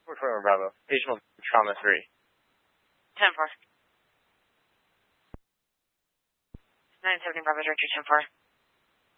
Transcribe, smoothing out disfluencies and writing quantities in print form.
421 Bravo. Patient trauma 3. 10-4. 970 Bravo, Director 10-4.